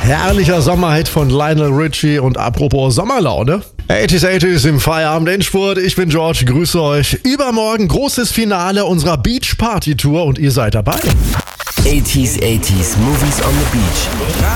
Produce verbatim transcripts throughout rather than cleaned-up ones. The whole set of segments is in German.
Herrlicher Sommerhit von Lionel Richie und apropos Sommerlaune. achtziger achtziger im Feierabend Endspurt. Ich bin George, grüße euch. Übermorgen großes Finale unserer Beach Party Tour und ihr seid dabei. achtziger achtziger Movies on the Beach.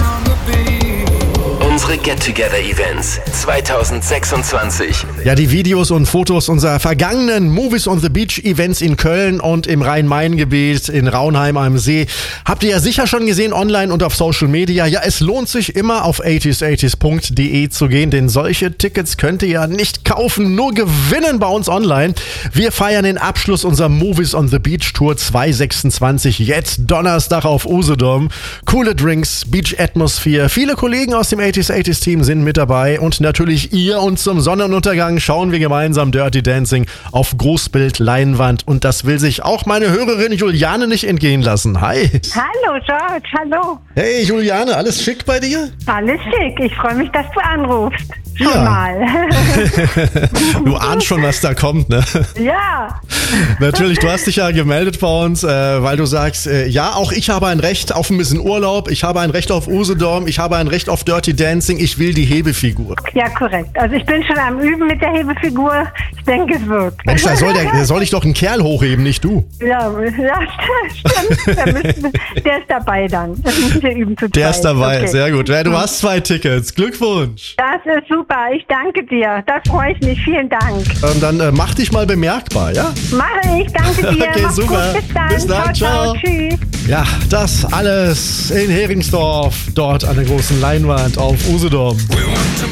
Unsere Get-Together-Events zwanzig sechsundzwanzig. Ja, die Videos und Fotos unserer vergangenen Movies on the Beach Events in Köln und im Rhein-Main-Gebiet in Raunheim am See habt ihr ja sicher schon gesehen online und auf Social Media. Ja, es lohnt sich immer auf achtziger achtziger punkt de zu gehen, denn solche Tickets könnt ihr ja nicht kaufen, nur gewinnen bei uns online. Wir feiern den Abschluss unserer Movies on the Beach Tour zwanzig sechsundzwanzig jetzt Donnerstag auf Usedom. Coole Drinks, Beach-Atmosphäre, viele Kollegen aus dem achtziger achtziger Team sind mit dabei und natürlich ihr, und zum Sonnenuntergang schauen wir gemeinsam Dirty Dancing auf Großbild, Leinwand, und das will sich auch meine Hörerin Juliane nicht entgehen lassen. Hi. Hallo George, hallo. Hey Juliane, alles schick bei dir? Alles schick, ich freue mich, dass du anrufst. Schon Ja. mal. Du ahnst schon, was da kommt, ne? Ja. Natürlich, du hast dich ja gemeldet bei uns, äh, weil du sagst, äh, ja, auch ich habe ein Recht auf ein bisschen Urlaub, ich habe ein Recht auf Usedom, ich habe ein Recht auf Dirty Dancing, ich will die Hebefigur. Ja, korrekt. Also ich bin schon am Üben mit der Hebefigur. Ich denke, es wird. Mensch, da soll, der, da soll ich doch einen Kerl hochheben, nicht du. Ja, ja, stimmt. Der, müssen, der ist dabei dann. Das müssen wir üben zu Der ist zweit. dabei, Okay. sehr gut. Ja, du hast zwei Tickets, Glückwunsch. Das ist super. Ich danke dir. Das freue ich mich. Vielen Dank. Und dann äh, mach dich mal bemerkbar, ja? Mache ich. Danke dir. Okay, Mach's super. Gut. Bis dann. Bis dann. Ciao, ciao. Ciao. Tschüss. Ja, das alles in Heringsdorf, dort an der großen Leinwand auf Usedom.